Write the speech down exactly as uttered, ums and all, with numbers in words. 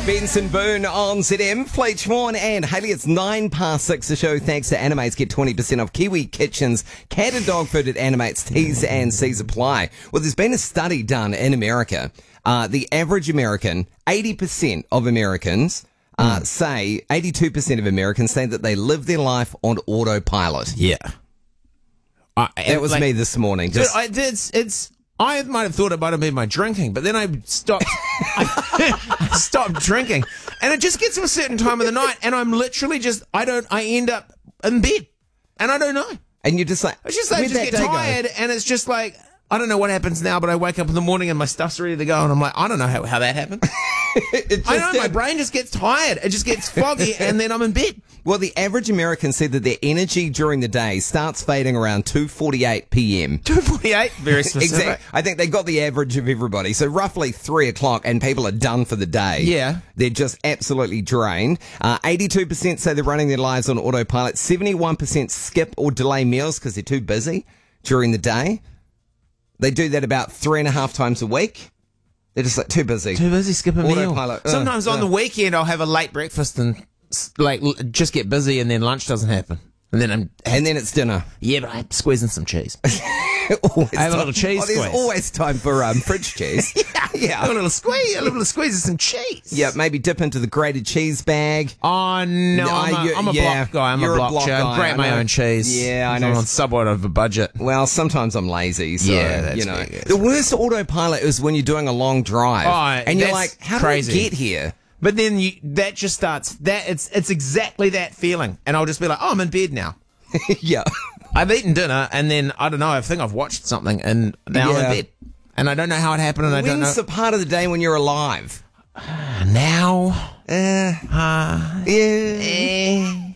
Benson Boone on Z M. Fleet Schwan and Haley, it's nine past six. The show thanks to Animates. Get twenty percent off Kiwi Kitchens, cat and dog food at Animates. T's and C's apply. Well, there's been a study done in America. Uh, the average American, eighty percent of Americans uh, mm. say, eighty-two percent of Americans say that they live their life on autopilot. Yeah. I, that was like, me this morning. Just, I, it's, it's, I might have thought it might have been my drinking, but then I stopped. I, I stopped drinking, and it just gets to a certain time of the night, and I'm literally just. I don't. I end up in bed, and I don't know. And you're just like, it's just like, I just get tired, go? and it's just like. I don't know what happens now, but I wake up in the morning and my stuff's ready to go, and I'm like, I don't know how, how that happened. I know, did. My brain just gets tired. It just gets foggy, and then I'm in bed. Well, the average American said that their energy during the day starts fading around two forty-eight p.m. two forty-eight? Very specific. Exactly. I think they got the average of everybody. So roughly three o'clock, and people are done for the day. Yeah. They're just absolutely drained. Uh, eighty-two percent say they're running their lives on autopilot. seventy-one percent skip or delay meals because they're too busy during the day. They do that about three and a half times a week. They're just like too busy. Too busy, skip a meal. Autopilot. Uh, Sometimes on uh. the weekend I'll have a late breakfast and like just get busy, and then lunch doesn't happen. And then I'm and then it's dinner. Yeah, but I'm squeezing some cheese. always I have time. a little cheese oh, there's squeeze. always time for um, fridge cheese. yeah, yeah. A little squeeze, a little squeeze of some cheese. Yeah, maybe dip into the grated cheese bag. Oh, no, I'm a, I'm a yeah, block guy. I'm you're a block, a block guy. guy. I grate my own cheese. Yeah, I know. I'm on somewhat of a budget. Well, sometimes I'm lazy, so, yeah, that's you know. big, the worst autopilot is when you're doing a long drive. Oh, and you're like, how crazy. did I get here? But then you, that just starts, that it's it's exactly that feeling. And I'll just be like, oh, I'm in bed now. yeah. I've eaten dinner, and then, I don't know, I think I've watched something, and now yeah. I'm in bed. And I don't know how it happened, and When's I don't know. When's the part of the day when you're alive? Uh, now? Uh, Uh, yeah. eh.